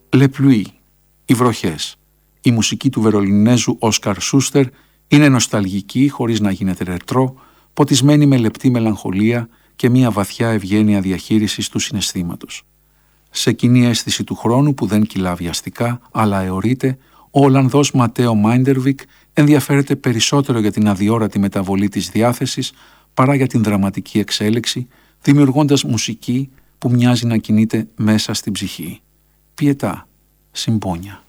Le Pluie, οι βροχές. Η μουσική του Βερολινέζου Όσκαρ Σούστερ είναι νοσταλγική χωρίς να γίνεται ρετρό, ποτισμένη με λεπτή μελαγχολία και μια βαθιά ευγένεια διαχείρισης του συναισθήματος. Σε κοινή αίσθηση του χρόνου που δεν κυλά βιαστικά, αλλά αιωρείται, ο Ολλανδός Ματέο Μάιντερβικ ενδιαφέρεται περισσότερο για την αδιόρατη μεταβολή της διάθεσης παρά για την δραματική εξέλιξη, δημιουργώντας μουσική που μοιάζει να κινείται μέσα στην ψυχή. Πιετά, συμπόνια.